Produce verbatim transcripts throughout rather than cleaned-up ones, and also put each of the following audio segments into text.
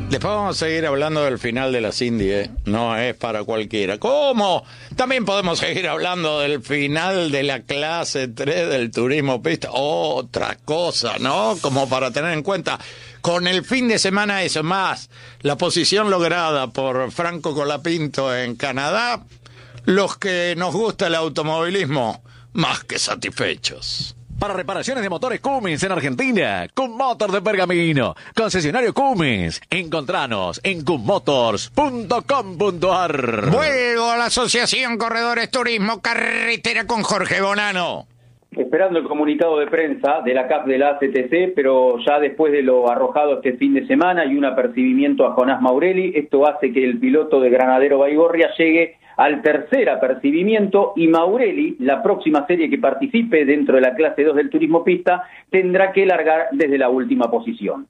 Después vamos a seguir hablando del final de las Indy, ¿eh? No es para cualquiera. ¿Cómo? También podemos seguir hablando del final de la clase tres del turismo pista. Otra cosa, ¿no? Como para tener en cuenta. Con el fin de semana eso más, la posición lograda por Franco Colapinto en Canadá, los que nos gusta el automovilismo, más que satisfechos. Para reparaciones de motores Cummins en Argentina, Cummotor de Pergamino, concesionario Cummins. Encontranos en cummotors punto com punto a r. Vuelvo a la Asociación Corredores Turismo Carretera con Jorge Bonano. Esperando el comunicado de prensa de la C A F de la A C T C, pero ya después de lo arrojado este fin de semana y un apercibimiento a Jonás Maurelli, esto hace que el piloto de Granadero Baigorria llegue al tercer apercibimiento y Maurelli, la próxima serie que participe dentro de la clase dos del turismo pista, tendrá que largar desde la última posición.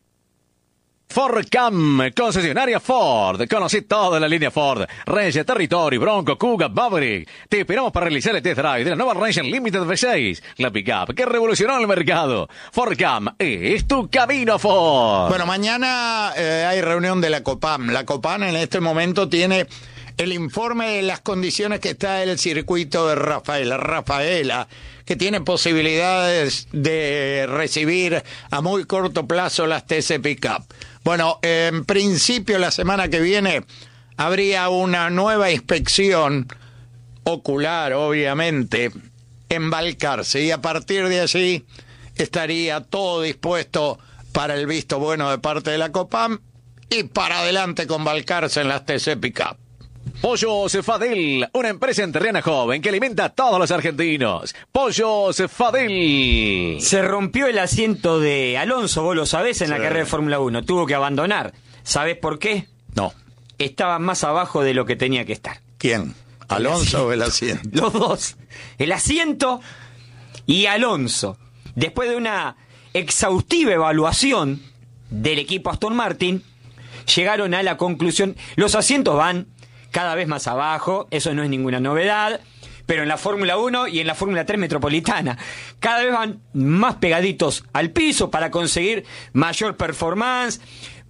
Fordcam, concesionaria Ford. Conocí toda la línea Ford. Ranger, Territory, Bronco, Kuga, Maverick. Te esperamos para realizar el test drive de la nueva Ranger Limited V seis. La pickup que revolucionó el mercado. Fordcam es tu camino a Ford. Bueno, mañana eh, hay reunión de la COPAM. La COPAM en este momento tiene el informe de las condiciones que está el circuito de Rafaela, Rafaela, que tiene posibilidades de recibir a muy corto plazo las T C Pickup. Bueno, en principio la semana que viene habría una nueva inspección ocular, obviamente, en Balcarce, y a partir de allí estaría todo dispuesto para el visto bueno de parte de la COPAM y para adelante con Balcarce en las T C Pickup. Pollos Fadel, una empresa enterrana joven que alimenta a todos los argentinos. Pollos Fadel. Se rompió el asiento de Alonso, vos lo sabés, en sí. la carrera de Fórmula uno. Tuvo que abandonar. ¿Sabés por qué? No. Estaba más abajo de lo que tenía que estar. ¿Quién? ¿Alonso o el asiento? Los dos. El asiento y Alonso. Después de una exhaustiva evaluación del equipo Aston Martin, llegaron a la conclusión, los asientos van cada vez más abajo, eso no es ninguna novedad, pero en la Fórmula uno y en la Fórmula tres metropolitana cada vez van más pegaditos al piso para conseguir mayor performance.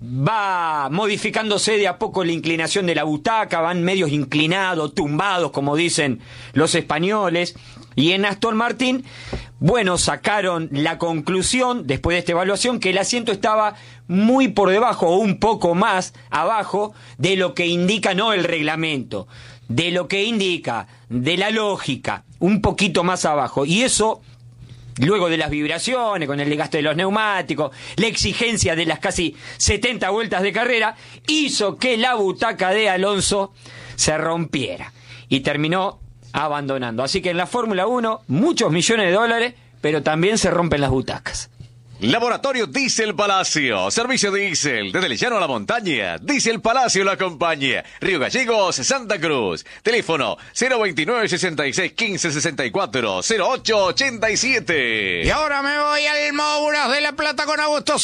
Va modificándose de a poco la inclinación de la butaca, van medios inclinados, tumbados, como dicen los españoles. Y en Aston Martin, bueno, sacaron la conclusión, después de esta evaluación, que el asiento estaba muy por debajo o un poco más abajo de lo que indica no el reglamento, de lo que indica, de la lógica, un poquito más abajo. Y eso, luego de las vibraciones, con el desgaste de los neumáticos, la exigencia de las casi setenta vueltas de carrera, hizo que la butaca de Alonso se rompiera y terminó abandonando. Así que en la Fórmula uno, muchos millones de dólares, pero también se rompen las butacas. Laboratorio Diesel Palacio, servicio diésel, desde el llano a la montaña, Diesel Palacio lo acompaña, Río Gallegos, Santa Cruz, teléfono cero veintinueve, sesenta y seis, quince, sesenta y cuatro, cero ocho ochenta y siete. Y ahora me voy al Mouras de la Plata con Augusto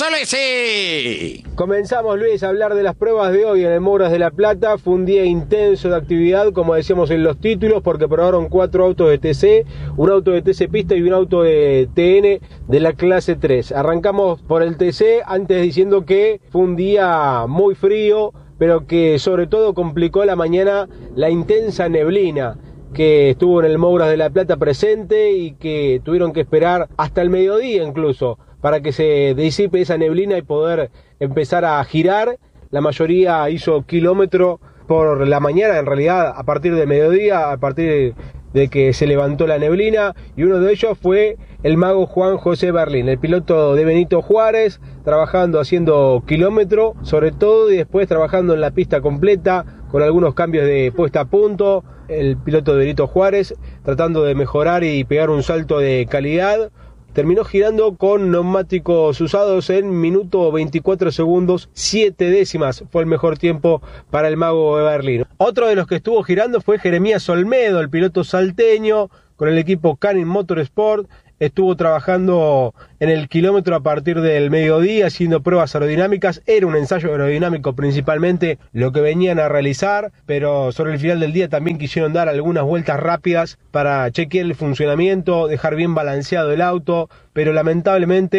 Solesi. Comenzamos, Luis, a hablar de las pruebas de hoy en el Mouras de la Plata. Fue un día intenso de actividad, como decíamos en los títulos, porque probaron cuatro autos de T C, un auto de T C Pista y un auto de T N de la clase tres. Arrancamos por el T C, antes diciendo que fue un día muy frío, pero que sobre todo complicó a la mañana la intensa neblina que estuvo en el Mouras de la Plata presente y que tuvieron que esperar hasta el mediodía incluso para que se disipe esa neblina y poder empezar a girar. La mayoría hizo kilómetro por la mañana, en realidad a partir del mediodía, a partir de que se levantó la neblina, y uno de ellos fue el mago Juan José Berlín, el piloto de Benito Juárez, trabajando, haciendo kilómetro, sobre todo, y después trabajando en la pista completa, con algunos cambios de puesta a punto. El piloto de Benito Juárez, tratando de mejorar y pegar un salto de calidad, terminó girando con neumáticos usados en minuto veinticuatro segundos, siete décimas fue el mejor tiempo para el mago de Berlín. Otro de los que estuvo girando fue Jeremías Olmedo, el piloto salteño, con el equipo Canin Motorsport. Estuvo trabajando en el kilómetro a partir del mediodía, haciendo pruebas aerodinámicas. Era un ensayo aerodinámico principalmente lo que venían a realizar, pero sobre el final del día también quisieron dar algunas vueltas rápidas para chequear el funcionamiento, dejar bien balanceado el auto, pero lamentablemente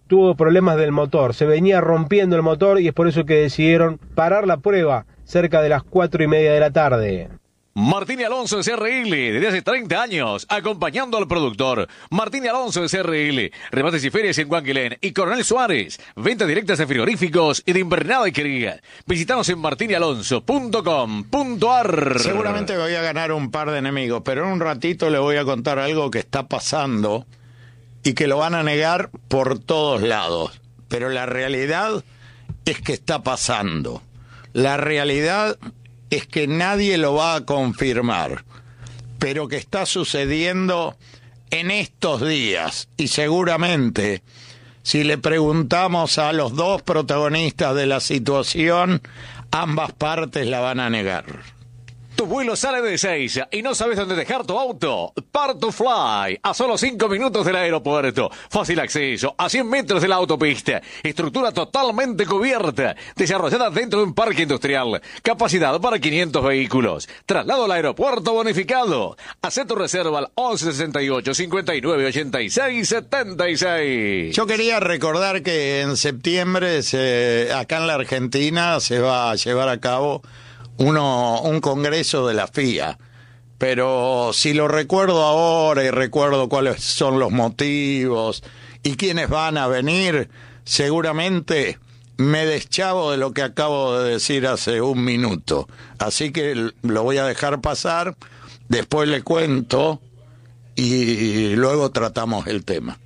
tuvo problemas del motor, se venía rompiendo el motor y es por eso que decidieron parar la prueba cerca de las cuatro y media de la tarde. Martín y Alonso de C R L, desde hace treinta años, acompañando al productor. Martín y Alonso de C R L, remates y ferias en Guanquilén y Coronel Suárez, ventas directas de frigoríficos y de invernada y querida. Visitanos en martin y alonso punto com punto a r. Seguramente voy a ganar un par de enemigos, pero en un ratito le voy a contar algo que está pasando y que lo van a negar por todos lados. Pero la realidad es que está pasando. La realidad es que nadie lo va a confirmar, pero que está sucediendo en estos días. Y seguramente, si le preguntamos a los dos protagonistas de la situación, ambas partes la van a negar. Tu vuelo sale de Ezeiza y no sabes dónde dejar tu auto. Part to Fly, a solo cinco minutos del aeropuerto. Fácil acceso, a cien metros de la autopista. Estructura totalmente cubierta, desarrollada dentro de un parque industrial. Capacidad para quinientos vehículos. Traslado al aeropuerto bonificado. Haz tu reserva al once sesenta y ocho, cincuenta y nueve, ochenta y seis, setenta y seis. Yo quería recordar que en septiembre se, acá en la Argentina se va a llevar a cabo Uno, un congreso de la F I A, pero si lo recuerdo ahora y recuerdo cuáles son los motivos y quiénes van a venir, seguramente me deschavo de lo que acabo de decir hace un minuto. Así que lo voy a dejar pasar, después le cuento y luego tratamos el tema.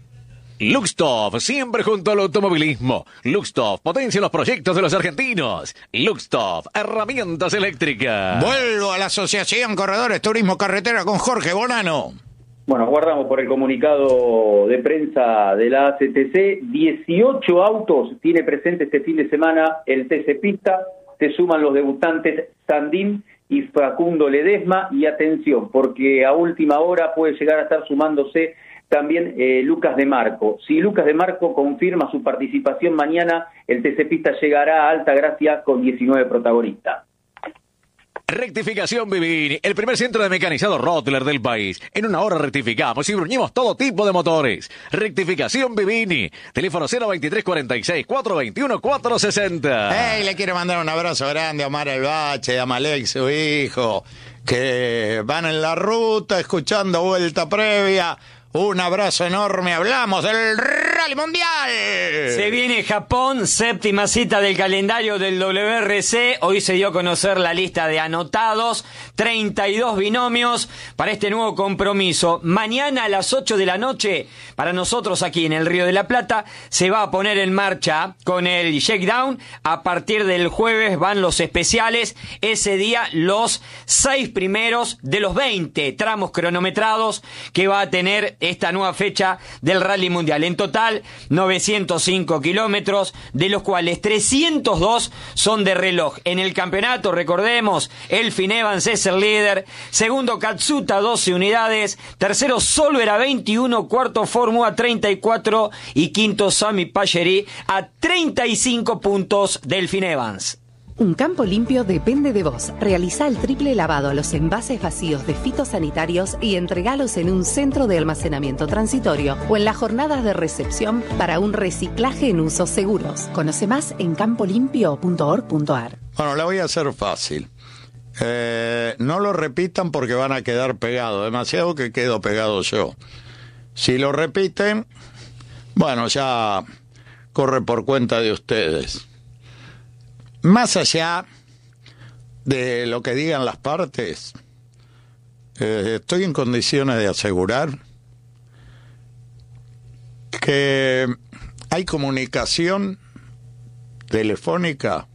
Luxtov, siempre junto al automovilismo. Luxtov, potencia los proyectos de los argentinos. Luxtov, herramientas eléctricas. Vuelvo a la Asociación Corredores Turismo Carretera con Jorge Bonano. Bueno, guardamos por el comunicado de prensa de la A C T C. dieciocho autos tiene presente este fin de semana el T C Pista. Se suman los debutantes Sandín y Facundo Ledesma. Y atención, porque a última hora puede llegar a estar sumándose también eh, Lucas de Marco. Si Lucas de Marco confirma su participación mañana, el T C Pista llegará a Altagracia con diecinueve protagonistas. Rectificación Vivini, el primer centro de mecanizado Rottler del país. En una hora rectificamos y bruñimos todo tipo de motores. Rectificación Vivini, teléfono cero veintitrés cuarenta y seis, cuatrocientos veintiuno, cuatrocientos sesenta. Hey, le quiero mandar un abrazo grande a Omar El Bache, a Malek, su hijo, que van en la ruta escuchando Vuelta Previa. Un abrazo enorme, hablamos del Rally Mundial. Se viene Japón, séptima cita del calendario del W R C. Hoy se dio a conocer la lista de anotados, treinta y dos binomios para este nuevo compromiso. Mañana a las ocho de la noche, para nosotros aquí en el Río de la Plata, se va a poner en marcha con el shakedown. A partir del jueves van los especiales. Ese día los seis primeros de los veinte tramos cronometrados que va a tener esta nueva fecha del Rally Mundial. En total, novecientos cinco kilómetros, de los cuales trescientos dos son de reloj. En el campeonato, recordemos, Elfyn Evans es el líder, segundo Katsuta, doce unidades, tercero Solo era veintiuno, cuarto Fórmula treinta y cuatro y quinto Sami Pajeri a treinta y cinco puntos de Elfyn Evans. Un campo limpio depende de vos. Realiza el triple lavado a los envases vacíos de fitosanitarios y entregalos en un centro de almacenamiento transitorio o en las jornadas de recepción para un reciclaje en usos seguros. Conoce más en campo limpio punto org punto a r. Bueno, la voy a hacer fácil. Eh, no lo repitan porque van a quedar pegados. Demasiado que quedo pegado yo. Si lo repiten, bueno, ya corre por cuenta de ustedes. Más allá de lo que digan las partes, eh, estoy en condiciones de asegurar que hay comunicación telefónica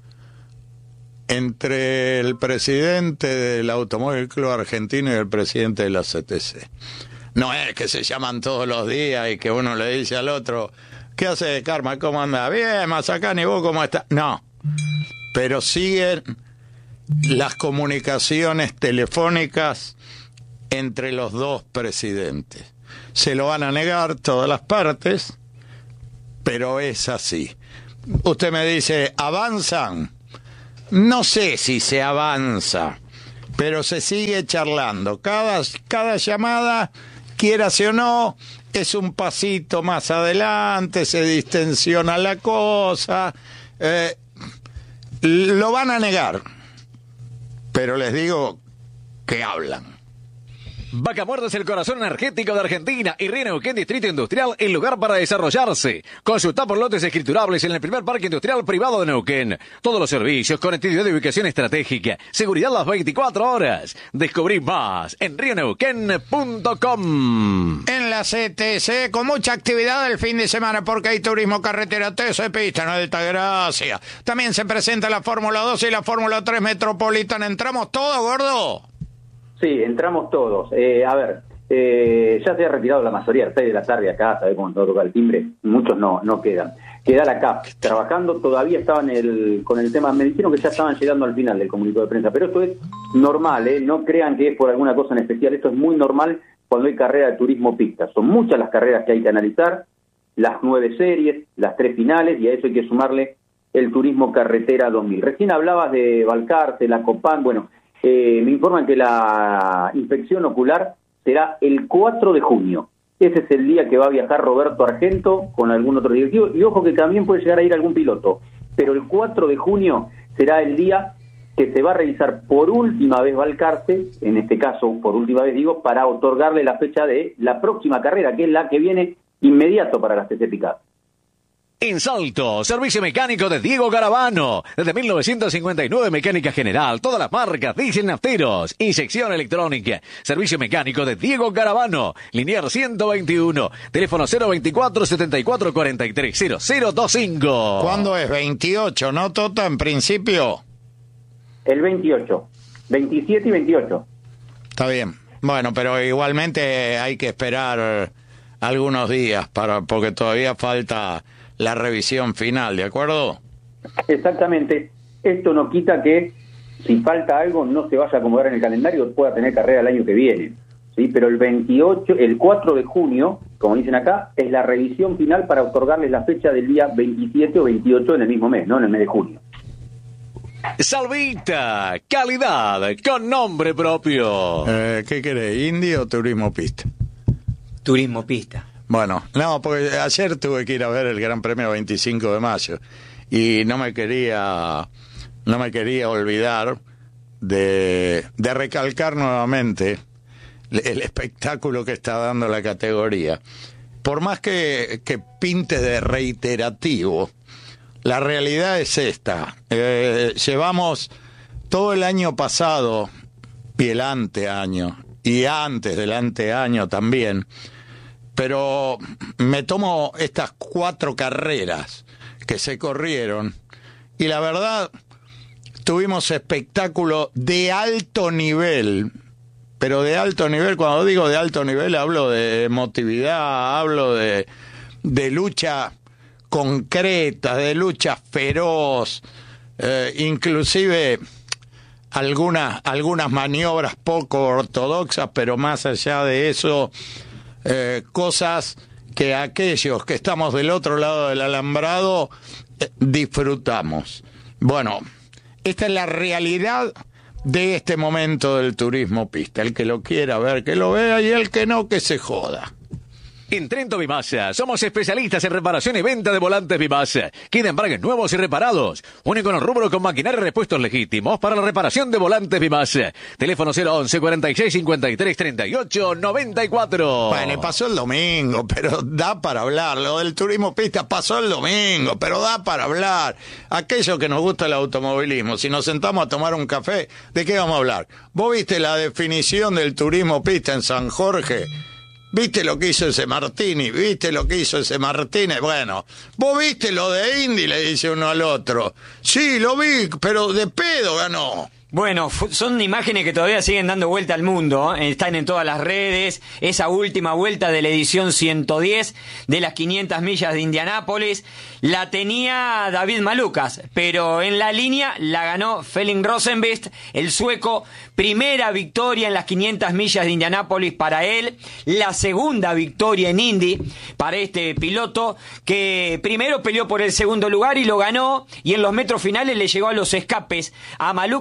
entre el presidente del Automóvil Club Argentino y el presidente de la C T C. No es que se llaman todos los días y que uno le dice al otro, ¿qué hace, Karma? ¿Cómo anda? Bien, Mazacán, ¿y vos cómo estás? No. Pero siguen las comunicaciones telefónicas entre los dos presidentes. Se lo van a negar todas las partes, pero es así. Usted me dice, ¿avanzan? No sé si se avanza, pero se sigue charlando. Cada, cada llamada, quiérase o no, es un pasito más adelante, se distensiona la cosa, eh, lo van a negar, pero les digo que hablan. Vaca Muerta es el corazón energético de Argentina y Río Neuquén Distrito Industrial, el lugar para desarrollarse. Consulta por lotes escriturables en el primer parque industrial privado de Neuquén. Todos los servicios, conectividad de ubicación estratégica, seguridad las veinticuatro horas. Descubrí más en río neuquén punto com. En la C T C, con mucha actividad el fin de semana, porque hay turismo carretera, T C pista, no de Altagracia. También se presenta la Fórmula dos y la Fórmula tres Metropolitana. ¿Entramos todos, gordo? Sí, entramos todos. Eh, a ver, eh, ya se ha retirado la mayoría, a las seis de la tarde acá, ¿sabés cómo nos toca el timbre? Muchos no no quedan. Queda la C A P trabajando, todavía estaban el, con el tema, me dijeron que ya estaban llegando al final del comunicado de prensa, pero esto es normal, ¿eh? No crean que es por alguna cosa en especial, esto es muy normal cuando hay carrera de turismo pista. Son muchas las carreras que hay que analizar, las nueve series, las tres finales, y a eso hay que sumarle el turismo carretera dos mil. Recién hablabas de Balcarce, la Copán, bueno... Eh, me informan que la inspección ocular será el cuatro de junio. Ese es el día que va a viajar Roberto Argento con algún otro directivo. Y ojo que también puede llegar a ir algún piloto. Pero el cuatro de junio será el día que se va a realizar por última vez Balcarce, en este caso por última vez digo, para otorgarle la fecha de la próxima carrera, que es la que viene inmediato para las T C Pickup. En Salto, servicio mecánico de Diego Garavano. Desde mil novecientos cincuenta y nueve, mecánica general, todas las marcas, diésel nafteros, inyección electrónica. Servicio mecánico de Diego Garavano. Linier ciento veintiuno. Teléfono cero veinticuatro, setenta y cuatro, cuarenta y tres, cero cero veinticinco. ¿Cuándo es? veintiocho, ¿no, Tota, en principio? El veintiocho. veintisiete y veintiocho. Está bien. Bueno, pero igualmente hay que esperar algunos días para porque todavía falta la revisión final, ¿de acuerdo? Exactamente. Esto no quita que si falta algo no se vaya a acomodar en el calendario, pueda tener carrera el año que viene, ¿sí? Pero el veintiocho, el cuatro de junio, como dicen acá, es la revisión final para otorgarles la fecha del día veintisiete o veintiocho en el mismo mes, no en el mes de junio. Salvita, calidad con nombre propio. Eh, ¿Qué querés, Indy o turismo pista? Turismo pista. Bueno, no, porque ayer tuve que ir a ver el Gran Premio veinticinco de mayo y no me quería no me quería olvidar de, de recalcar nuevamente el espectáculo que está dando la categoría. Por más que, que pinte de reiterativo, la realidad es esta. Eh, llevamos todo el año pasado y el anteaño, y antes del anteaño también, pero me tomo estas cuatro carreras que se corrieron y la verdad tuvimos espectáculo de alto nivel, pero de alto nivel, cuando digo de alto nivel hablo de emotividad, hablo de, de lucha concreta, de lucha feroz, eh, inclusive algunas, algunas maniobras poco ortodoxas, pero más allá de eso, Eh, cosas que aquellos que estamos del otro lado del alambrado eh, disfrutamos. Bueno, esta es la realidad de este momento del turismo pista. El que lo quiera ver, que lo vea, y el que no, que se joda. En Trento Bimasa, somos especialistas en reparación y venta de volantes Bimasa. Queda embragues nuevos y reparados. Único en el rubro con maquinaria y repuestos legítimos para la reparación de volantes Bimasa. Teléfono cero once, cuarenta y seis, cincuenta y tres, treinta y ocho, noventa y cuatro. Bueno, y pasó el domingo, pero da para hablar. Lo del turismo pista pasó el domingo, pero da para hablar. Aquello que nos gusta el automovilismo, si nos sentamos a tomar un café, ¿de qué vamos a hablar? ¿Vos viste la definición del turismo pista en San Jorge? ¿Viste lo que hizo ese Martini? ¿Viste lo que hizo ese Martínez? Bueno, ¿vos viste lo de Indy? Le dice uno al otro. Sí, lo vi, pero de pedo ganó. Bueno, son imágenes que todavía siguen dando vuelta al mundo, ¿eh? Están en todas las redes, esa última vuelta de la edición ciento diez de las quinientas millas de Indianápolis, la tenía David Malukas, pero en la línea la ganó Felix Rosenqvist, el sueco, primera victoria en las quinientas millas de Indianápolis para él, la segunda victoria en Indy para este piloto, que primero peleó por el segundo lugar y lo ganó, y en los metros finales le llegó a los escapes a Malukas.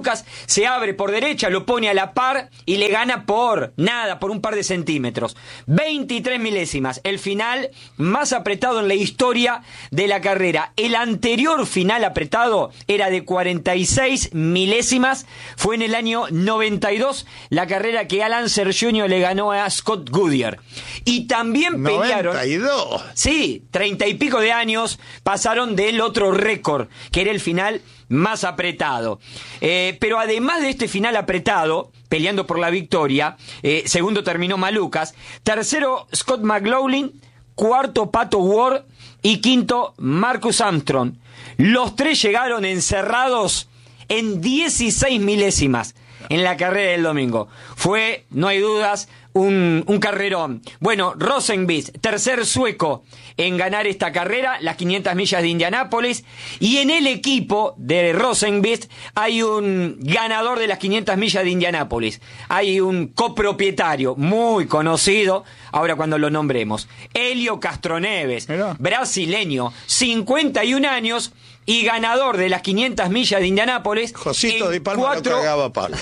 se abre por derecha, lo pone a la par y le gana por nada, por un par de centímetros. veintitrés milésimas, el final más apretado en la historia de la carrera. El anterior final apretado era de cuarenta y seis milésimas, fue en el año noventa y dos, la carrera que Al Unser junior le ganó a Scott Goodyear. Y también pelearon... noventa y dos. Sí, treinta y pico de años pasaron del otro récord, que era el final más apretado. Eh, pero además de este final apretado, peleando por la victoria, eh, segundo terminó Malucas, tercero Scott McLaughlin, cuarto Pato Ward y quinto Marcus Armstrong. Los tres llegaron encerrados en dieciséis milésimas en la carrera del domingo. Fue, no hay dudas, un, un carrerón. Bueno, Rosenqvist, tercer sueco en ganar esta carrera, las quinientas millas de Indianápolis, y en el equipo de Rosenqvist hay un ganador de las quinientas millas de Indianápolis, hay un copropietario muy conocido, ahora cuando lo nombremos, Helio Castroneves, Mirá. brasileño, cincuenta y un años, y ganador de las quinientas millas de Indianápolis. Josito de Palma cuatro, lo cagaba a palo.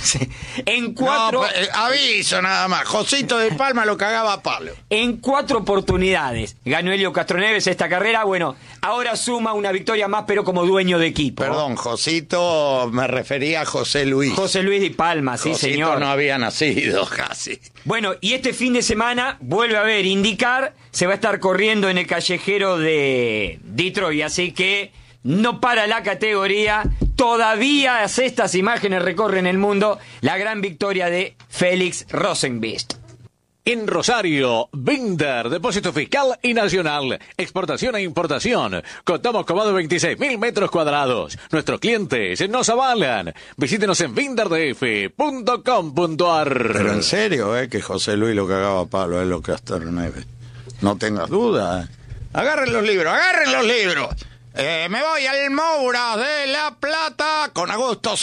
En cuatro... No, eh, aviso nada más, Josito de Palma lo cagaba a palo. En cuatro oportunidades ganó Helio Castroneves esta carrera. Bueno, ahora suma una victoria más, pero como dueño de equipo. Perdón, Josito, me refería a José Luis. José Luis de Palma, sí, Josito señor. no había nacido casi. Bueno, y este fin de semana vuelve a haber IndyCar, se va a estar corriendo en el callejero de Detroit, así que no para la categoría, todavía estas imágenes recorren el mundo, la gran victoria de Félix Rosenqvist. En Rosario, Binder, depósito fiscal y nacional, exportación e importación. Contamos con más de veintiséis mil metros cuadrados. Nuestros clientes nos avalan. Visítenos en binder d f punto com punto a r. Pero en serio, eh, que José Luis lo cagaba a palo, es lo que hasta Neves. No tengas duda. Eh. Agarren los libros, agarren los libros. Eh, me voy al Mouras de La Plata con Augusto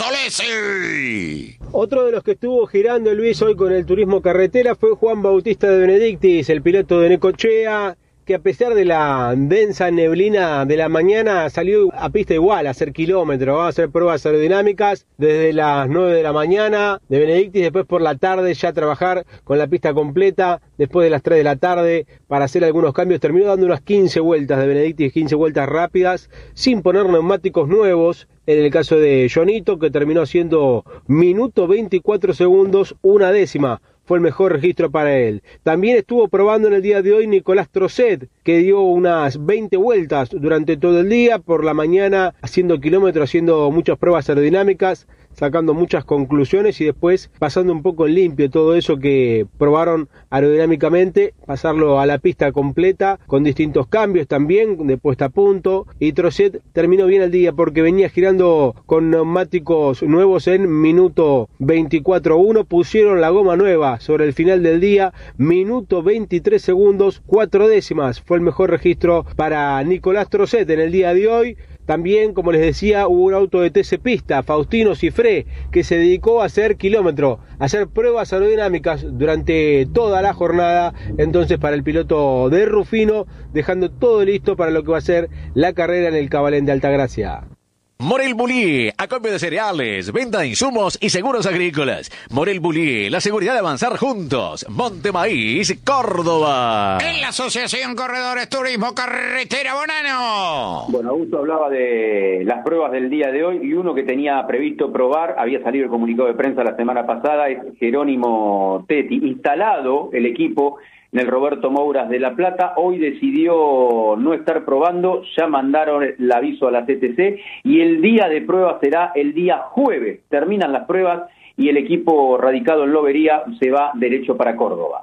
Solesi. Otro de los que estuvo girando, Luis, hoy con el turismo carretera fue Juan Bautista de Benedictis, el piloto de Necochea, que a pesar de la densa neblina de la mañana salió a pista igual a hacer kilómetros, va a hacer pruebas aerodinámicas desde las nueve de la mañana de Benedictis, después por la tarde ya trabajar con la pista completa, después de las tres de la tarde para hacer algunos cambios, terminó dando unas quince vueltas de Benedictis, quince vueltas rápidas, sin poner neumáticos nuevos, en el caso de Jonito, que terminó haciendo minuto veinticuatro segundos, una décima. Fue el mejor registro para él. También estuvo probando en el día de hoy Nicolás Trosset, que dio unas veinte vueltas durante todo el día, por la mañana haciendo kilómetros, haciendo muchas pruebas aerodinámicas, sacando muchas conclusiones y después pasando un poco en limpio todo eso que probaron aerodinámicamente, pasarlo a la pista completa con distintos cambios también de puesta a punto, y Trosset terminó bien el día porque venía girando con neumáticos nuevos en minuto veinticuatro uno, pusieron la goma nueva sobre el final del día, minuto veintitrés segundos, cuatro décimas, fue el mejor registro para Nicolás Trosset en el día de hoy. También, como les decía, hubo un auto de T C Pista, Faustino Cifré, que se dedicó a hacer kilómetro, a hacer pruebas aerodinámicas durante toda la jornada, entonces para el piloto de Rufino, dejando todo listo para lo que va a ser la carrera en el Cabalén de Altagracia. Morel Bullier, acopio de cereales, venta de insumos y seguros agrícolas. Morel Bullier, la seguridad de avanzar juntos. Monte Maíz, Córdoba. En la Asociación Corredores Turismo Carretera Bonano. Bueno, Augusto hablaba de las pruebas del día de hoy y uno que tenía previsto probar, había salido el comunicado de prensa la semana pasada, es Jerónimo Tetti. Instalado el equipo en el Roberto Mouras de La Plata, hoy decidió no estar probando, ya mandaron el aviso a la C T C y el día de prueba será el día jueves. Terminan las pruebas y el equipo radicado en Lobería se va derecho para Córdoba.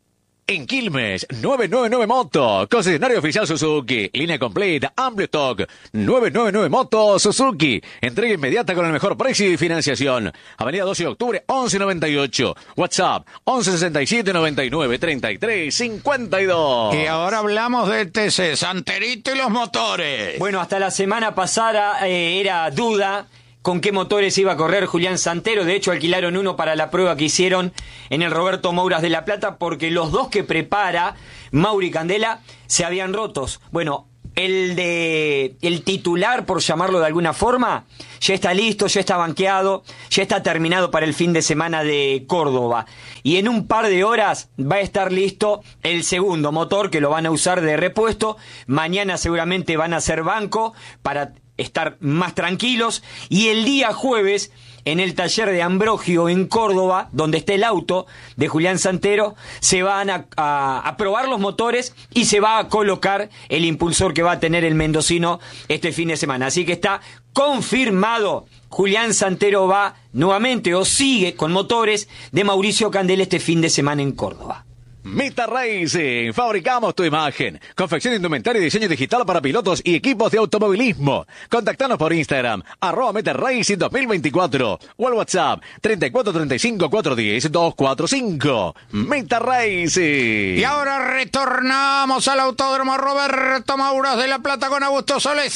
En Quilmes, novecientos noventa y nueve Moto, concesionario oficial Suzuki, línea completa, amplio stock, novecientos noventa y nueve Moto Suzuki, entrega inmediata con el mejor precio y financiación. Avenida doce de octubre, once noventa y ocho, WhatsApp, once sesenta y siete noventa y nueve treinta y tres cincuenta y dos. Y ahora hablamos del T C, Santerito y los motores. Bueno, hasta la semana pasada eh, era duda con qué motores iba a correr Julián Santero. De hecho, alquilaron uno para la prueba que hicieron en el Roberto Mouras de La Plata, porque los dos que prepara Mauri Candela se habían rotos. Bueno, el de el titular, por llamarlo de alguna forma, ya está listo, ya está banqueado, ya está terminado para el fin de semana de Córdoba. Y en un par de horas va a estar listo el segundo motor, que lo van a usar de repuesto. Mañana seguramente van a hacer banco para estar más tranquilos. Y el día jueves, en el taller de Ambrogio en Córdoba, donde está el auto de Julián Santero, se van a, a, a probar los motores y se va a colocar el impulsor que va a tener el mendocino este fin de semana. Así que está confirmado. Julián Santero va nuevamente o sigue con motores de Mauricio Candela este fin de semana en Córdoba. Meta Racing, fabricamos tu imagen. Confección de indumentaria y diseño digital para pilotos y equipos de automovilismo. Contactanos por Instagram, arroba Meta Racing dos mil veinticuatro o al WhatsApp treinta y cuatro treinta y cinco cuatrocientos diez doscientos cuarenta y cinco. Meta Racing. Y ahora retornamos al Autódromo Roberto Mouras de La Plata con Augusto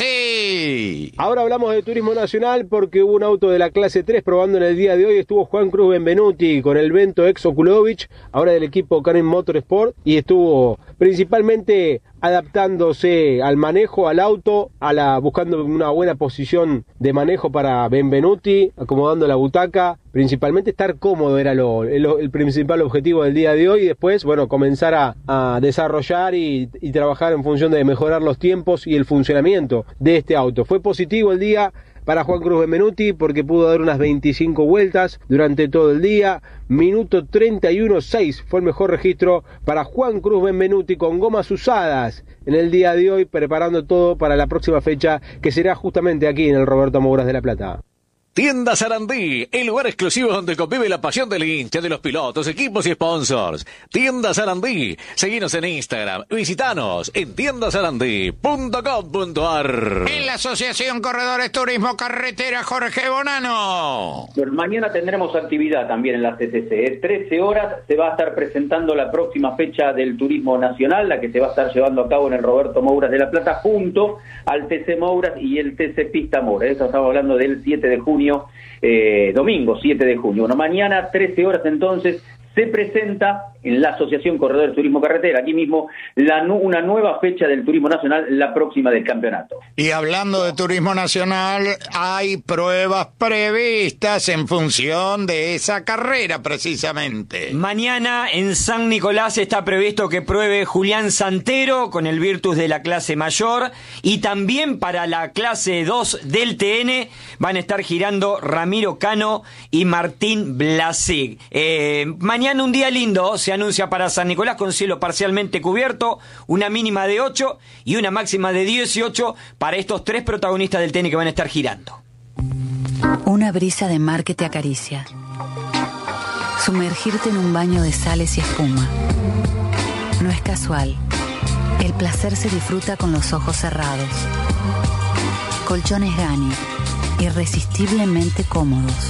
Solesi. Ahora hablamos de turismo nacional porque hubo un auto de la clase tres probando en el día de hoy. Estuvo Juan Cruz Benvenuti con el Vento ex Okulovich, ahora del equipo Canin Motorsport, y estuvo principalmente adaptándose al manejo, al auto, a la buscando una buena posición de manejo para Benvenuti, acomodando la butaca, principalmente estar cómodo era lo, el, el principal objetivo del día de hoy, y después, bueno, comenzar a, a desarrollar y, y trabajar en función de mejorar los tiempos y el funcionamiento de este auto. Fue positivo el día para Juan Cruz Benvenuti porque pudo dar unas veinticinco vueltas durante todo el día. Minuto treinta y uno seis fue el mejor registro para Juan Cruz Benvenuti con gomas usadas en el día de hoy, preparando todo para la próxima fecha que será justamente aquí en el Roberto Mouras de La Plata. Tienda Sarandí, el lugar exclusivo donde convive la pasión del hincha, de los pilotos, equipos y sponsors. Tienda Sarandí, seguinos en Instagram, visitanos en tienda sarandí punto com punto a r. En la Asociación Corredores Turismo Carretera, Jorge Bonano. Bueno, mañana tendremos actividad también en la C C C. trece horas se va a estar presentando la próxima fecha del Turismo Nacional, la que se va a estar llevando a cabo en el Roberto Mouras de La Plata, junto al T C Mouras y el T C Pista Mouras. Eso estamos hablando del siete de junio. Eh, domingo siete de junio. Bueno, mañana trece horas entonces se presenta en la Asociación Corredores Turismo Carretera, aquí mismo, la, una nueva fecha del Turismo Nacional, la próxima del campeonato. Y hablando de Turismo Nacional, hay pruebas previstas en función de esa carrera, precisamente. Mañana en San Nicolás está previsto que pruebe Julián Santero con el Virtus de la clase mayor, y también para la clase dos del T N van a estar girando Ramiro Cano y Martín Blasig. Eh, mañana un día lindo se anuncia para San Nicolás, con cielo parcialmente cubierto, una mínima de ocho y una máxima de dieciocho para estos tres protagonistas del T N que van a estar girando. Una brisa de mar que te acaricia. Sumergirte en un baño de sales y espuma. No es casual. El placer se disfruta con los ojos cerrados. Colchones Gani, irresistiblemente cómodos.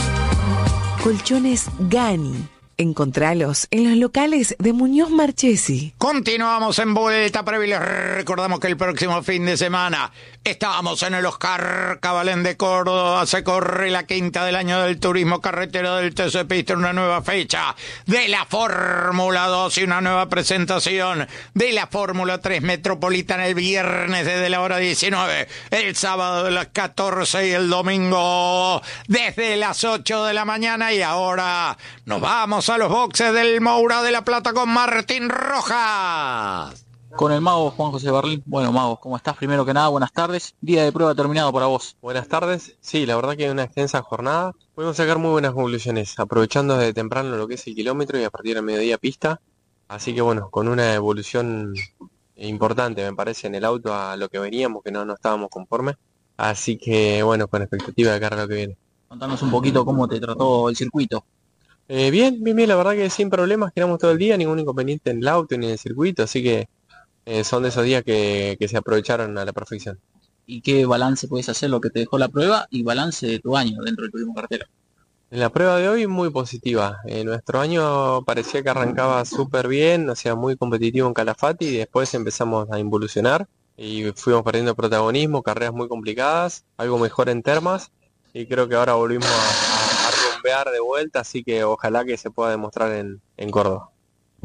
Colchones Gani. Encontralos en los locales de Muñoz Marchesi. Continuamos en Vuelta Previa y les recordamos que el próximo fin de semana estamos en el Oscar Cabalén de Córdoba. Se corre la quinta del año del turismo carretero del T C Pista, una nueva fecha de la Fórmula dos y una nueva presentación de la Fórmula tres Metropolitana el viernes desde la hora diecinueve, el sábado de las catorce y el domingo desde las ocho de la mañana. Y ahora nos vamos a los boxes del Moura de La Plata con Martín Rojas. Con el mago Juan José Barlín. Bueno, mago, ¿cómo estás? Primero que nada, buenas tardes. Día de prueba terminado para vos. Buenas tardes. Sí, la verdad que es una extensa jornada. Podemos sacar muy buenas conclusiones, aprovechando desde temprano lo que es el kilómetro y a partir del mediodía pista. Así que bueno, con una evolución importante me parece en el auto a lo que veníamos, que no, no estábamos conformes. Así que bueno, con expectativa de cara a lo que viene. Contanos un poquito cómo te trató el circuito. Eh, bien, bien, bien, la verdad que sin problemas, giramos todo el día, ningún inconveniente en el auto ni en el circuito, así que eh, son de esos días que, que se aprovecharon a la perfección. ¿Y qué balance puedes hacer lo que te dejó la prueba y balance de tu año dentro del turismo carretera? En la prueba de hoy muy positiva. Eh, nuestro año parecía que arrancaba súper bien, o sea, muy competitivo en Calafate, y después empezamos a involucionar y fuimos perdiendo protagonismo, carreras muy complicadas, algo mejor en Termas, y creo que ahora volvimos a, a, a rumbear de vuelta, así que ojalá que se pueda demostrar en, en Córdoba.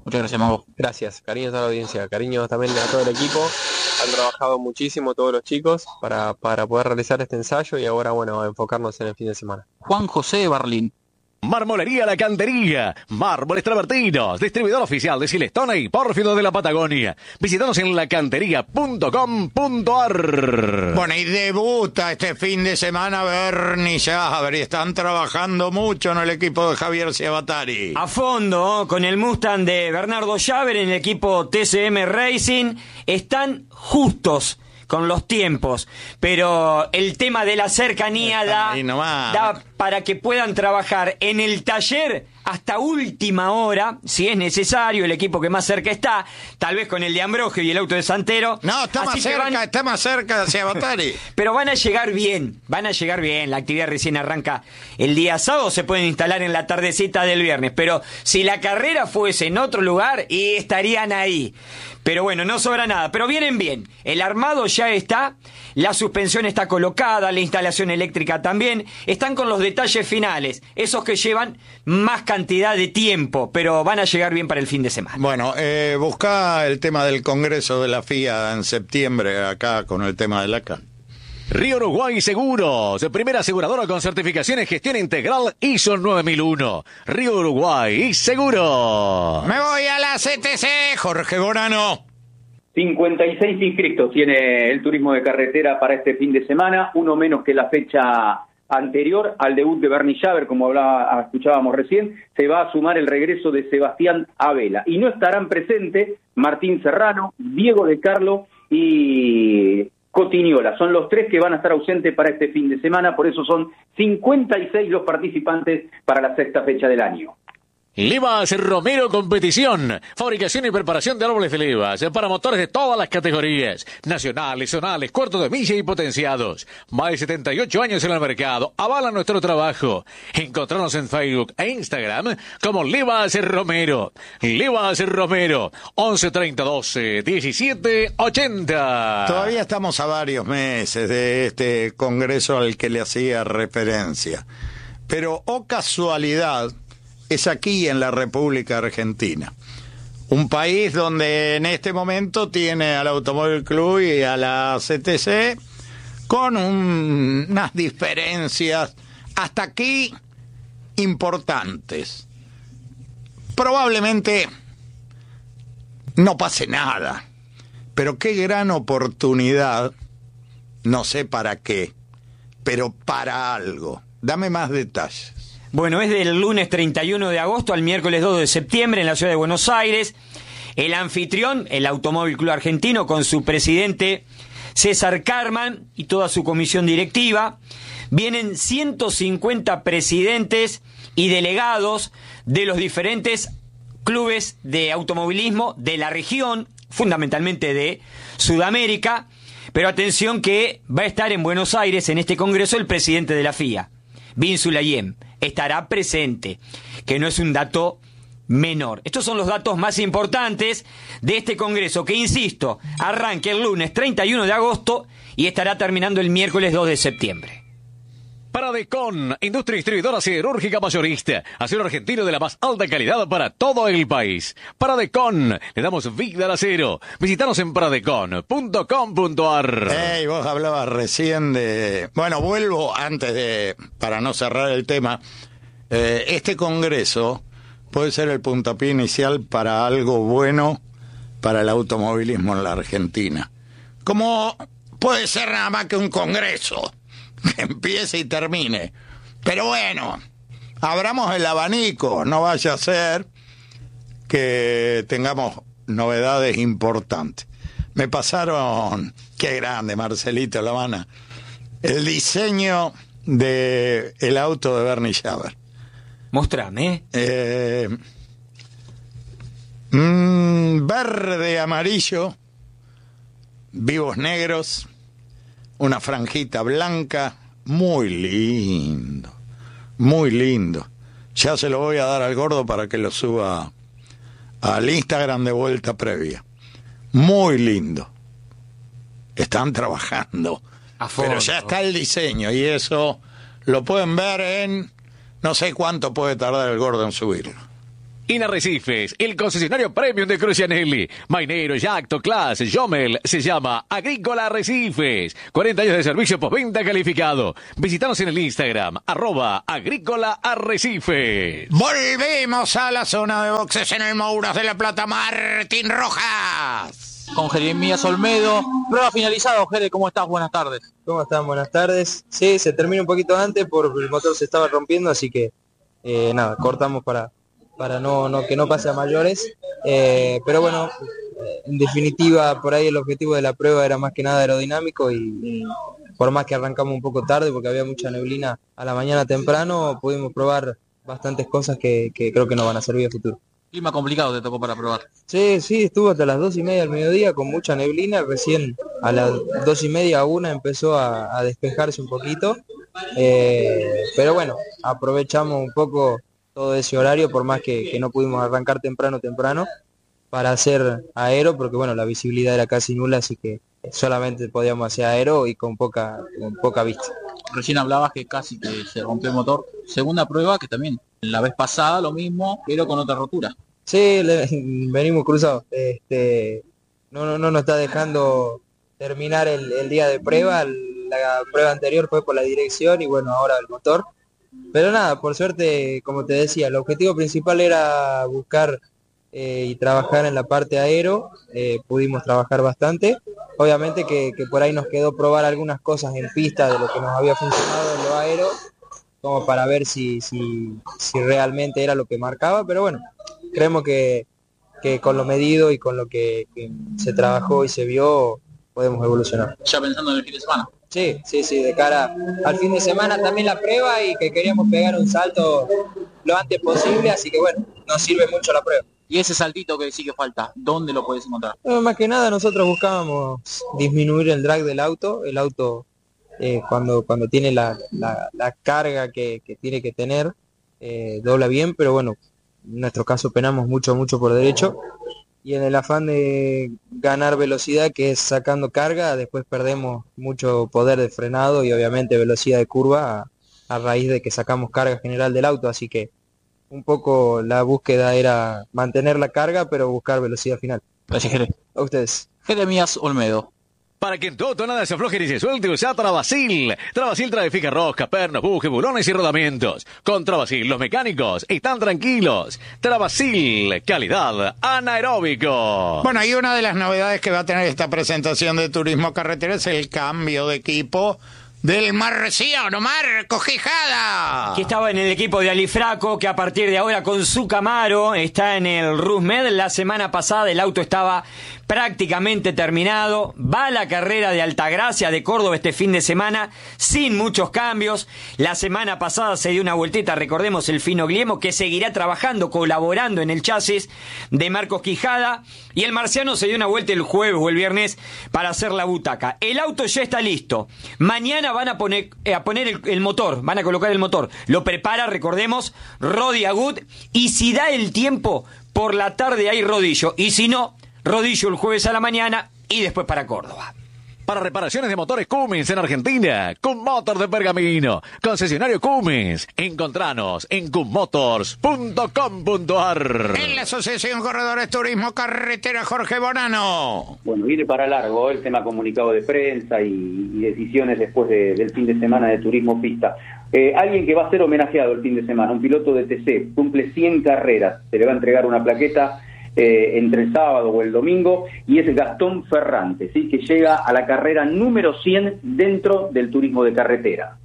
Muchas gracias, Mago. Gracias, cariños a la audiencia, cariños también a todo el equipo. Han trabajado muchísimo todos los chicos para, para poder realizar este ensayo y ahora, bueno, a enfocarnos en el fin de semana. Juan José de Berlín. Marmolería La Cantería, mármoles travertinos, distribuidor oficial de Silestone y Pórfido de la Patagonia. Visítanos en lacantería punto com punto a r. Bueno, y debuta este fin de semana Bernie Javer y están trabajando mucho en el equipo de Javier Ciabatari. A fondo, con el Mustang de Bernardo Javer en el equipo T C M Racing, están justos con los tiempos, pero el tema de la cercanía da, da para que puedan trabajar en el taller hasta última hora, si es necesario, el equipo que más cerca está, tal vez con el de Ambrogio y el auto de Santero. No, está más cerca, van... está más cerca de Ciabatari. Pero van a llegar bien, van a llegar bien, la actividad recién arranca el día sábado, se pueden instalar en la tardecita del viernes, pero si la carrera fuese en otro lugar, y estarían ahí. Pero bueno, no sobra nada, pero vienen bien. El armado ya está, la suspensión está colocada, la instalación eléctrica también. Están con los detalles finales, esos que llevan más cantidad de tiempo, pero van a llegar bien para el fin de semana. Bueno, eh, busca el tema del Congreso de la F I A en septiembre, acá con el tema de la C A N. Río Uruguay Seguros, primera aseguradora con certificación en gestión integral I S O nueve mil uno. Río Uruguay Seguro. Me voy a la C T C, Jorge Borano. cincuenta y seis inscritos tiene el turismo de carretera para este fin de semana, uno menos que la fecha anterior al debut de Bernie Javer, como hablaba, escuchábamos recién. Se va a sumar el regreso de Sebastián Abela. Y no estarán presentes Martín Serrano, Diego de Carlo y Cotignola. Son los tres que van a estar ausentes para este fin de semana, por eso son cincuenta y seis los participantes para la sexta fecha del año. Levas Romero Competición, fabricación y preparación de árboles de levas para motores de todas las categorías, nacionales, zonales, cuartos de milla y potenciados. Más de setenta y ocho años en el mercado, avalan nuestro trabajo. Encontrarnos en Facebook e Instagram como Levas Romero. Levas Romero, once treinta doce diecisiete ochenta. Todavía estamos a varios meses de este congreso al que le hacía referencia, pero oh casualidad, es aquí en la República Argentina, un país donde en este momento tiene al Automóvil Club y a la C T C con un, unas diferencias hasta aquí importantes. Probablemente no pase nada, pero qué gran oportunidad, no sé para qué, pero para algo. Dame más detalles. Bueno, es del lunes treinta y uno de agosto al miércoles dos de septiembre en la ciudad de Buenos Aires. El anfitrión, el Automóvil Club Argentino, con su presidente César Carman y toda su comisión directiva. Vienen ciento cincuenta presidentes y delegados de los diferentes clubes de automovilismo de la región, fundamentalmente de Sudamérica. Pero atención que va a estar en Buenos Aires en este congreso el presidente de la F I A, Bin Sulayem, estará presente, que no es un dato menor. Estos son los datos más importantes de este congreso, que insisto, arranca el lunes treinta y uno de agosto y estará terminando el miércoles dos de septiembre. Paradecon, industria distribuidora siderúrgica mayorista, acero argentino de la más alta calidad para todo el país. Paradecon, le damos vida al acero. Visítanos en paradecon punto com punto a r. Hey, vos hablabas recién de... Bueno, vuelvo antes de... para no cerrar el tema. Eh, este congreso puede ser el puntapié inicial para algo bueno para el automovilismo en la Argentina. Como puede ser nada más que un congreso que empiece y termine. Pero bueno, abramos el abanico, no vaya a ser que tengamos novedades importantes. Me pasaron, qué grande, Marcelito La Habana, el diseño de el auto de Bernie Javer. Mostrame. Eh, mm, verde, amarillo, vivos negros, una franjita blanca, muy lindo, muy lindo. Ya se lo voy a dar al gordo para que lo suba al Instagram de vuelta previa. Muy lindo. Están trabajando, pero ya está el diseño y eso lo pueden ver en... No sé cuánto puede tardar el gordo en subirlo. En Arrecifes, el concesionario premium de Crucianelli, Mainero, Yacto, Class, Jomel, se llama Agrícola Arrecifes. cuarenta años de servicio postventa calificado. Visítanos en el Instagram, arroba Agrícola Arrecifes. Volvemos a la zona de boxes en el Mouras de la Plata, Martín Rojas. Con Jeremías Olmedo. Prueba finalizada, Jere, ¿cómo estás? Buenas tardes. ¿Cómo están? Buenas tardes. Sí, se termina un poquito antes porque el motor se estaba rompiendo, así que eh, nada, cortamos para... para no, no que no pase a mayores, eh, pero bueno, en definitiva por ahí el objetivo de la prueba era más que nada aerodinámico y, y por más que arrancamos un poco tarde porque había mucha neblina a la mañana temprano, pudimos probar bastantes cosas que, que creo que nos van a servir a futuro. Clima complicado te tocó para probar. Sí, sí, estuvo hasta las dos y media del mediodía con mucha neblina, recién a las dos y media a una empezó a, a despejarse un poquito, eh, pero bueno, aprovechamos un poco todo ese horario, por más que, que no pudimos arrancar temprano, temprano, para hacer aero, porque bueno, la visibilidad era casi nula, así que solamente podíamos hacer aero y con poca, con poca vista. Recién hablabas que casi que se rompió el motor. Segunda prueba, que también la vez pasada lo mismo, pero con otra rotura. Sí, le, venimos cruzados. Este, no, no, no nos está dejando terminar el, el día de prueba. La prueba anterior fue por la dirección y bueno, ahora el motor. Pero nada, por suerte, como te decía, el objetivo principal era buscar eh, y trabajar en la parte aero, eh, pudimos trabajar bastante, obviamente que, que por ahí nos quedó probar algunas cosas en pista de lo que nos había funcionado en lo aero, como para ver si, si, si realmente era lo que marcaba, pero bueno, creemos que, que con lo medido y con lo que, que se trabajó y se vio, podemos evolucionar. Ya pensando en el fin de semana. Sí, sí, sí, de cara al fin de semana también la prueba y que queríamos pegar un salto lo antes posible, así que bueno, nos sirve mucho la prueba. Y ese saltito que sí que falta, ¿dónde lo puedes encontrar? No, más que nada nosotros buscábamos disminuir el drag del auto, el auto eh, cuando, cuando tiene la, la, la carga que, que tiene que tener, eh, dobla bien, pero bueno, en nuestro caso penamos mucho, mucho por derecho. Y en el afán de ganar velocidad, que es sacando carga, después perdemos mucho poder de frenado y obviamente velocidad de curva a, a raíz de que sacamos carga general del auto. Así que un poco la búsqueda era mantener la carga, pero buscar velocidad final. Gracias, Jere. A ustedes. Jeremías Olmedo. Para que en tu auto nada se afloje ni se suelte, usa Travasil. Travasil trae fija rosca, pernos, bujes, bulones y rodamientos. Con Travasil, los mecánicos están tranquilos. Travasil, calidad anaeróbico. Bueno, y una de las novedades que va a tener esta presentación de Turismo Carretera es el cambio de equipo del Marciano, Marco Quijada. Que estaba en el equipo de Alifraco, que a partir de ahora con su Camaro está en el Rusmed. La semana pasada el auto estaba prácticamente terminado. Va a la carrera de Altagracia de Córdoba este fin de semana sin muchos cambios. La semana pasada se dio una vueltita, recordemos, el Fino Gliemo, que seguirá trabajando, colaborando en el chasis de Marcos Quijada. Y el Marciano se dio una vuelta el jueves o el viernes para hacer la butaca. El auto ya está listo. Mañana van a poner, eh, a poner el, el motor, van a colocar el motor. Lo prepara, recordemos, Rodi Agut. Y si da el tiempo, por la tarde hay rodillo. Y si no, rodillo el jueves a la mañana y después para Córdoba. Para reparaciones de motores Cummins en Argentina, Cummotor de Pergamino, concesionario Cummins. Encontranos en cummotors punto com punto ar. En la Asociación Corredores Turismo Carretera, Jorge Bonano. Bueno, viene para largo el tema comunicado de prensa y, y decisiones después de, del fin de semana de Turismo Pista. Eh, alguien que va a ser homenajeado el fin de semana, un piloto de T C, cumple cien carreras, se le va a entregar una plaqueta Eh, entre el sábado o el domingo, y es Gastón Ferrante, ¿sí? Que llega a la carrera número cien dentro del turismo de carretera.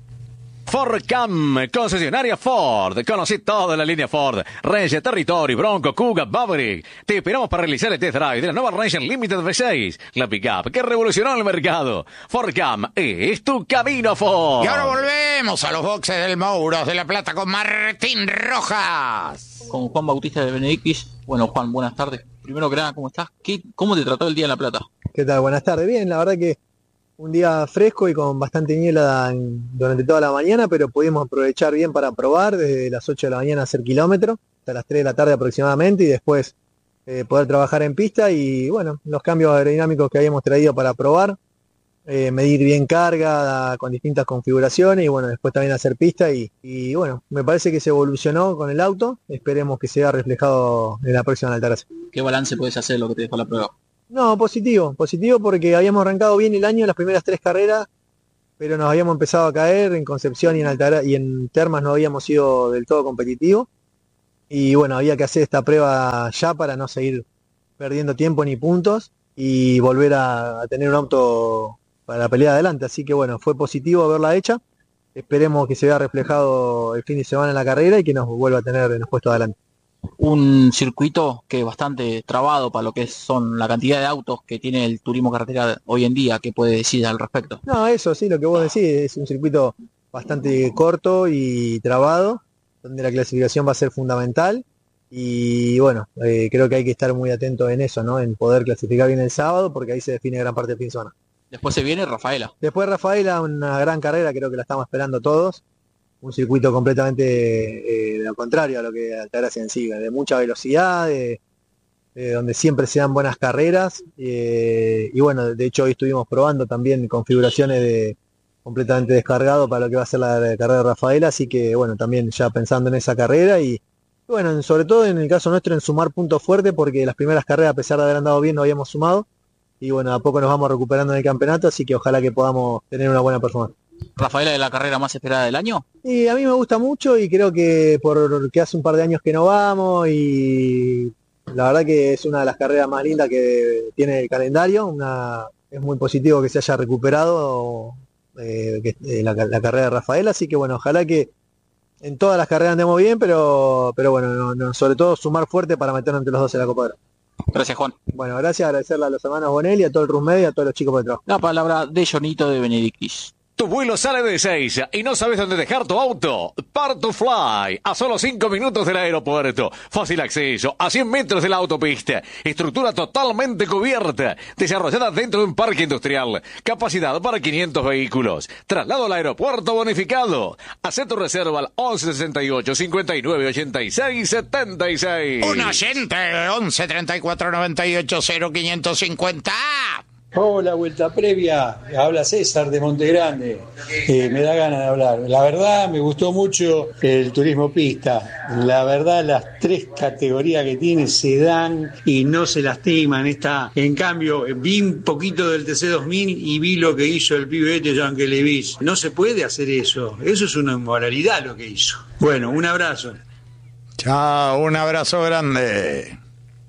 Fordcam, concesionaria Ford. Conocí toda la línea Ford. Ranger, Territory, Bronco, Kuga, Maverick. Te esperamos para realizar el test drive de la nueva Ranger Limited V seis. La pickup que revolucionó el mercado. Fordcam es tu camino a Ford. Y ahora volvemos a los boxes del Mouros de la Plata con Martín Rojas. Con Juan Bautista de Benedictis. Bueno, Juan, buenas tardes. Primero que nada, ¿cómo estás? ¿Qué, ¿Cómo te trató el día en La Plata? ¿Qué tal? Buenas tardes. Bien, la verdad que un día fresco y con bastante niebla en, durante toda la mañana, pero pudimos aprovechar bien para probar desde las ocho de la mañana hacer kilómetros, hasta las tres de la tarde aproximadamente, y después eh, poder trabajar en pista y bueno, los cambios aerodinámicos que habíamos traído para probar, eh, medir bien carga con distintas configuraciones y bueno, después también hacer pista y, y bueno, me parece que se evolucionó con el auto, esperemos que se vea reflejado en la próxima Altagracia. ¿Qué balance puedes hacer de lo que te dejó la prueba? No, positivo, positivo porque habíamos arrancado bien el año, las primeras tres carreras, pero nos habíamos empezado a caer en Concepción y en Altagra y en Termas no habíamos sido del todo competitivos y bueno, había que hacer esta prueba ya para no seguir perdiendo tiempo ni puntos y volver a, a tener un auto para la pelea adelante, así que bueno, fue positivo haberla hecha, esperemos que se vea reflejado el fin de semana en la carrera y que nos vuelva a tener en los puestos adelante. Un circuito que es bastante trabado para lo que son la cantidad de autos que tiene el turismo carretera hoy en día. ¿Qué puede decir al respecto? No, eso sí, lo que vos decís, es un circuito bastante corto y trabado, donde la clasificación va a ser fundamental y bueno, eh, creo que hay que estar muy atento en eso, ¿no? En poder clasificar bien el sábado porque ahí se define gran parte del fin de semana. Después se viene Rafaela. Después Rafaela, una gran carrera, creo que la estamos esperando todos. Un circuito completamente eh, de lo contrario a lo que Altagracia en sí, de mucha velocidad, de, de donde siempre se dan buenas carreras. Eh, y bueno, de hecho hoy estuvimos probando también configuraciones de completamente descargado para lo que va a ser la, la carrera de Rafaela, así que bueno, también ya pensando en esa carrera y bueno, sobre todo en el caso nuestro en sumar puntos fuertes porque las primeras carreras a pesar de haber andado bien no habíamos sumado y bueno, a poco nos vamos recuperando en el campeonato, así que ojalá que podamos tener una buena performance. ¿Rafaela es la carrera más esperada del año? Y a mí me gusta mucho y creo que porque hace un par de años que no vamos y la verdad que es una de las carreras más lindas que tiene el calendario, una, es muy positivo que se haya recuperado eh, que, eh, la, la carrera de Rafaela, así que bueno, ojalá que en todas las carreras andemos bien, pero pero bueno, no, no, sobre todo sumar fuerte para meternos entre los dos en la Copa de Oro. Gracias, Juan. Bueno, gracias, agradecerle a los hermanos Bonelli, a todo el Rusmed y a todos los chicos por el trabajo. La palabra de Jonito de Benedictis. Tu vuelo sale de seis y no sabes dónde dejar tu auto. Part2Fly, a solo cinco minutos del aeropuerto. Fácil acceso, a cien metros de la autopista. Estructura totalmente cubierta, desarrollada dentro de un parque industrial. Capacidad para quinientos vehículos. Traslado al aeropuerto bonificado. Haz tu reserva al once sesenta y ocho, cincuenta y nueve, ochenta y seis, setenta y seis. Un oyente, once treinta y cuatro noventa y ocho cero quinientos cincuenta. Hola, vuelta previa, habla César de Montegrande, eh, me da ganas de hablar. La verdad me gustó mucho el turismo pista, la verdad las tres categorías que tiene se dan y no se lastiman. Está, en cambio, vi un poquito del T C dos mil y vi lo que hizo el pibete Jean Kelevich. No se puede hacer eso, eso es una inmoralidad lo que hizo. Bueno, un abrazo. Chao, un abrazo grande.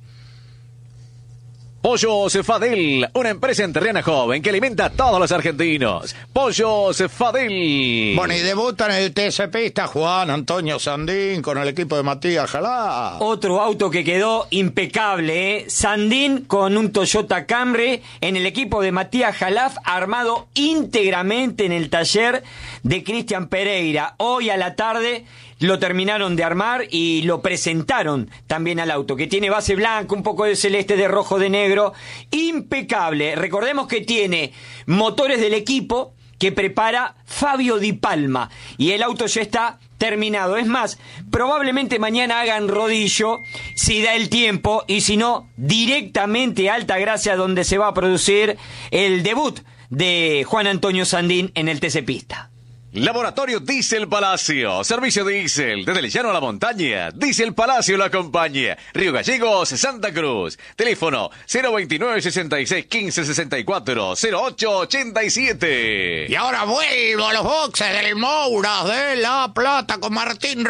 Pollos Fadel, una empresa enterriana joven que alimenta a todos los argentinos. Pollos Fadel. Bueno, y debuta en el T C Pista Juan Antonio Sandín con el equipo de Matías Jalaf. Otro auto que quedó impecable, ¿eh? Sandín con un Toyota Camry en el equipo de Matías Jalaf, armado íntegramente en el taller de Cristian Pereira. Hoy a la tarde lo terminaron de armar y lo presentaron también al auto, que tiene base blanca, un poco de celeste, de rojo, de negro, impecable. Recordemos que tiene motores del equipo que prepara Fabio Di Palma y el auto ya está terminado. Es más, probablemente mañana hagan rodillo si da el tiempo y si no, directamente a Altagracia, donde se va a producir el debut de Juan Antonio Sandín en el T C Pista. Laboratorio Diesel Palacio, servicio diésel, desde el llano a la montaña, Diesel Palacio lo acompaña, Río Gallegos, Santa Cruz, teléfono cero veintinueve, sesenta y seis, quince, sesenta y cuatro, cero ocho ochenta y siete. Y ahora vuelvo a los boxes del Mouras de La Plata con Martín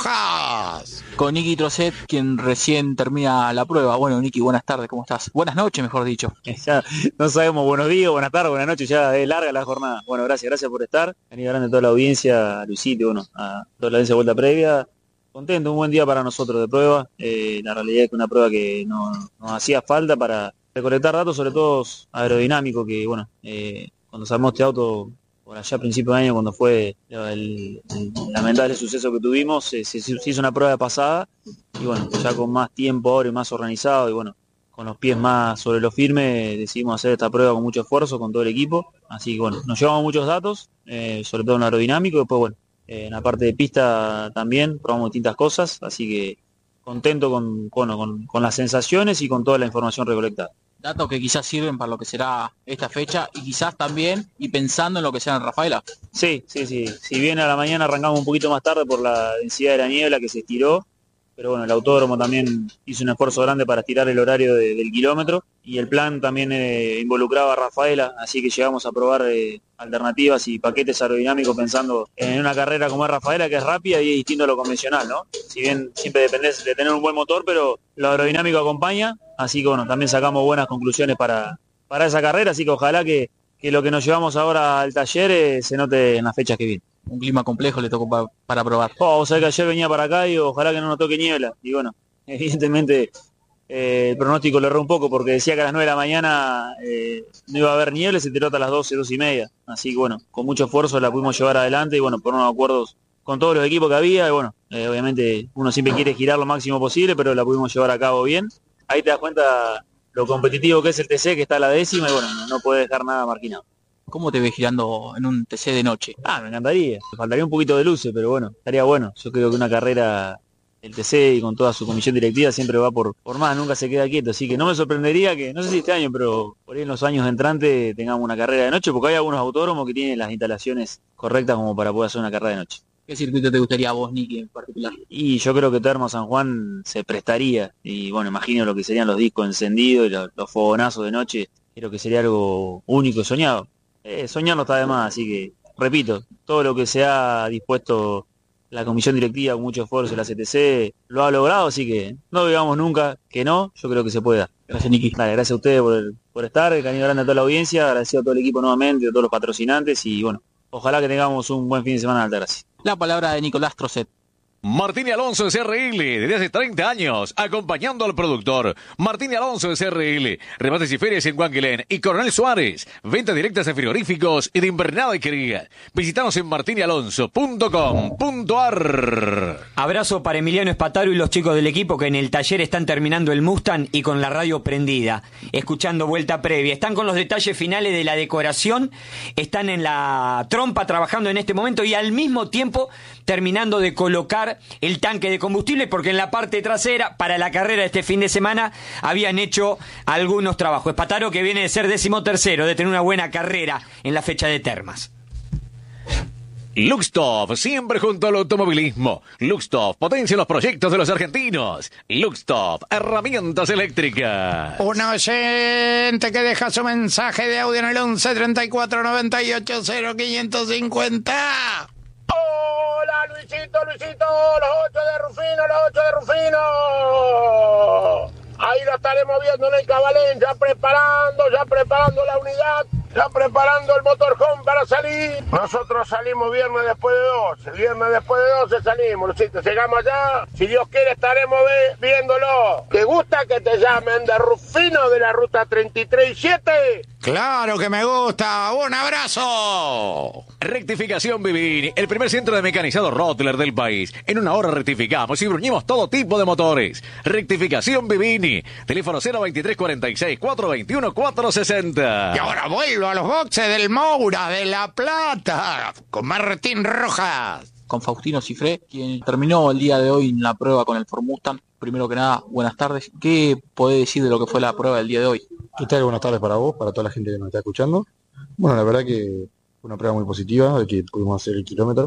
Rojas. Con Nicky Trocet, quien recién termina la prueba. Bueno, Nicky, buenas tardes, ¿cómo estás? Buenas noches, mejor dicho. Ya no sabemos, buenos días, buenas tardes, buenas noches, ya es larga la jornada. Bueno, gracias, gracias por estar. A nivel grande a toda la audiencia, a Luisito, bueno, a toda la audiencia de vuelta previa. Contento, un buen día para nosotros de prueba. Eh, la realidad es que una prueba que no, nos hacía falta para recolectar datos, sobre todo aerodinámicos, que bueno, eh, cuando se armó este auto por allá a principio de año, cuando fue el, el lamentable suceso que tuvimos, se, se, se hizo una prueba de pasada y bueno, ya con más tiempo ahora y más organizado y bueno, con los pies más sobre lo firme, decidimos hacer esta prueba con mucho esfuerzo, con todo el equipo. Así que bueno, nos llevamos muchos datos, eh, sobre todo en aerodinámico, y después bueno, eh, en la parte de pista también probamos distintas cosas, así que contento con, con, con, con las sensaciones y con toda la información recolectada. Datos que quizás sirven para lo que será esta fecha y quizás también, y pensando en lo que será en Rafaela. Sí, sí, sí. Si bien a la mañana arrancamos un poquito más tarde por la densidad de la niebla que se estiró, pero bueno, el autódromo también hizo un esfuerzo grande para estirar el horario de, del kilómetro y el plan también eh, involucraba a Rafaela, así que llegamos a probar eh, alternativas y paquetes aerodinámicos pensando en una carrera como es Rafaela, que es rápida y es distinto a lo convencional, ¿no? Si bien siempre dependés de tener un buen motor, pero lo aerodinámico acompaña, así que bueno, también sacamos buenas conclusiones para, para esa carrera, así que ojalá que, que lo que nos llevamos ahora al taller eh, se note en las fechas que vienen. Un clima complejo le tocó pa para probar. Oh, vos sabés que ayer venía para acá y ojalá que no nos toque niebla. Y bueno, evidentemente eh, el pronóstico lo erró un poco porque decía que a las nueve de la mañana eh, no iba a haber niebla y se tiró hasta las doce, doce y media. Así que bueno, con mucho esfuerzo la pudimos llevar adelante y bueno, por unos acuerdos con todos los equipos que había. Y bueno, eh, obviamente uno siempre quiere girar lo máximo posible, pero la pudimos llevar a cabo bien. Ahí te das cuenta lo competitivo que es el T C, que está a la décima y bueno, no, no puede dejar nada marginado. ¿Cómo te ves girando en un T C de noche? Ah, me encantaría. Me faltaría un poquito de luces, pero bueno, estaría bueno. Yo creo que una carrera, el T C y con toda su comisión directiva siempre va por, por más, nunca se queda quieto. Así que no me sorprendería que, no sé si este año, pero por ahí en los años entrantes tengamos una carrera de noche, porque hay algunos autódromos que tienen las instalaciones correctas como para poder hacer una carrera de noche. ¿Qué circuito te gustaría a vos, Nicky, en particular? Y yo creo que Termo San Juan se prestaría. Y bueno, imagino lo que serían los discos encendidos y los, los fogonazos de noche. Creo que sería algo único y soñado. Eh, soñar no está de más, así que, repito, todo lo que se ha dispuesto la comisión directiva con mucho esfuerzo de la C T C lo ha logrado, así que no digamos nunca que no, yo creo que se puede dar. Gracias, Nicky. Dale, gracias a ustedes por, por estar, cariño grande a toda la audiencia, agradecido a todo el equipo nuevamente, a todos los patrocinantes y bueno, ojalá que tengamos un buen fin de semana en Altagracia. La palabra de Nicolás Trocet. Martín Alonso de C R L, desde hace treinta años, acompañando al productor. Martín Alonso de C R L, remates y ferias en Guanquilén y Coronel Suárez, ventas directas de frigoríficos y de invernada y cría. Visítanos en martín alonso punto com punto a r. Abrazo para Emiliano Espataro y los chicos del equipo que en el taller están terminando el Mustang y con la radio prendida, escuchando vuelta previa. Están con los detalles finales de la decoración, están en la trompa trabajando en este momento y al mismo tiempo terminando de colocar el tanque de combustible, porque en la parte trasera para la carrera de este fin de semana habían hecho algunos trabajos. Espataro, que viene de ser décimo tercero, de tener una buena carrera en la fecha de Termas. Luxtop, siempre junto al automovilismo. Luxtop, potencia los proyectos de los argentinos. Luxtop, herramientas eléctricas. Un oyente que deja su mensaje de audio en el once treinta y cuatro noventa y ocho cero quinientos cincuenta. Hola Luisito, Luisito, los ocho de Rufino, los ocho de Rufino. Ahí lo estaremos viendo en el Cabalén, ya preparando, ya preparando la unidad, ya preparando el motorhome para salir. Nosotros salimos viernes después de doce, viernes después de doce salimos, Luisito, llegamos allá, si Dios quiere estaremos ve- viéndolo. ¿Te gusta que te llamen de Rufino de la ruta treinta y tres y siete? Claro que me gusta. ¡Un abrazo! Rectificación Vivini, el primer centro de mecanizado Rottler del país. En una hora rectificamos y bruñimos todo tipo de motores. Rectificación Vivini. Teléfono cero veintitrés cuarenta y seis, cuatrocientos veintiuno, cuatrocientos sesenta. Y ahora vuelvo a los boxes del Moura de La Plata con Martín Rojas. Con Faustino Cifré, quien terminó el día de hoy en la prueba con el Ford Mustang. Primero que nada, buenas tardes. ¿Qué podés decir de lo que fue la prueba del día de hoy? ¿Qué tal? Buenas tardes para vos, para toda la gente que nos está escuchando. Bueno, la verdad que fue una prueba muy positiva, de que pudimos hacer el kilómetro.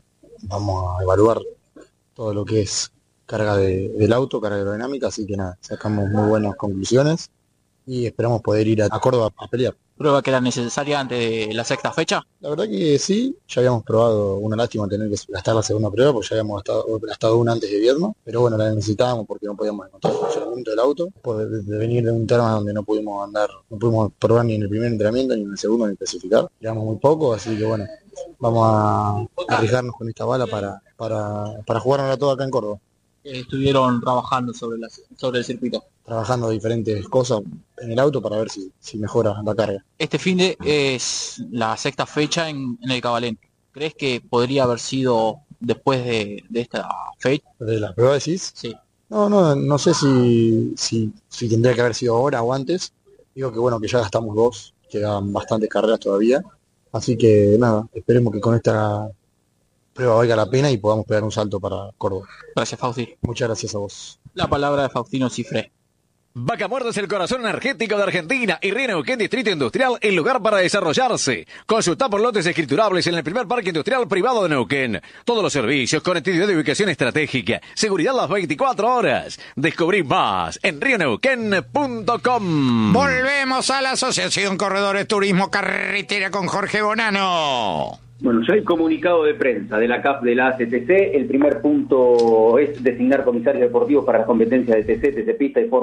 Vamos a evaluar todo lo que es carga de, del auto, carga aerodinámica, así que nada, sacamos muy buenas conclusiones y esperamos poder ir a, a Córdoba a pelear. ¿Prueba que era necesaria antes de la sexta fecha? La verdad que sí, ya habíamos probado, una lástima tener que gastar la segunda prueba, porque ya habíamos gastado, gastado una antes de invierno, pero bueno, la necesitábamos porque no podíamos encontrar el funcionamiento del auto, por de, de venir de un tema donde no pudimos andar, no pudimos probar ni en el primer entrenamiento, ni en el segundo, ni especificar, llevamos muy poco, así que bueno, vamos a arriesgarnos con esta bala para, para, para jugárnosla toda acá en Córdoba. Estuvieron trabajando sobre, la, sobre el circuito. Trabajando diferentes cosas en el auto para ver si, si mejora la carga. Este fin de es la sexta fecha en, en el Cabalén. ¿Crees que podría haber sido después de, de esta fecha? ¿De la prueba decís? Sí. No, no, no sé si, si, si tendría que haber sido ahora o antes. Digo que bueno, que ya gastamos dos, quedan bastantes carreras todavía. Así que nada, esperemos que con esta prueba valga la pena y podamos pegar un salto para Córdoba. Gracias, Fausti. Muchas gracias a vos. La palabra de Faustino Cifré. Vaca Muerta es el corazón energético de Argentina y Río Neuquén Distrito Industrial, el lugar para desarrollarse. Consulta por lotes escriturables en el primer parque industrial privado de Neuquén. Todos los servicios, conectividad de ubicación estratégica, seguridad las veinticuatro horas. Descubrí más en río neuquén punto com. Volvemos a la Asociación Corredores Turismo Carretera con Jorge Bonano. Bueno, ya hay comunicado de prensa de la C A F de la A C T C. El primer punto es designar comisarios deportivos para las competencias de T C, T C Pista y Fórmula